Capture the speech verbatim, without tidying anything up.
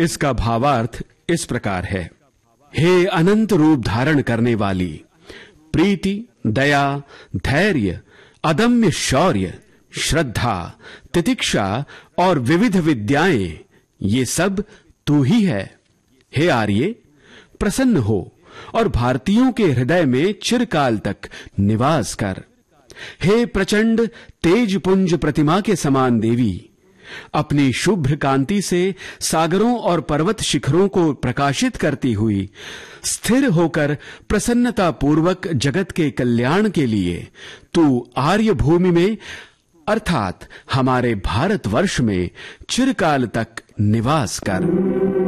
इसका भावार्थ इस प्रकार है। हे अनंत रूप धारण करने वाली, प्रीति, दया, धैर्य, अदम्य शौर्य, श्रद्धा, तितिक्षा और विविध विद्याएं, ये सब तू ही है। हे आर्ये, प्रसन्न हो और भारतीयों के हृदय में चिरकाल तक निवास कर। हे प्रचंड तेजपुंज प्रतिमा के समान देवी, अपनी शुभ्र कांति से सागरों और पर्वत शिखरों को प्रकाशित करती हुई स्थिर होकर प्रसन्नता पूर्वक जगत के कल्याण के लिए तू आर्य भूमि में अर्थात हमारे भारतवर्ष में चिरकाल तक निवास कर।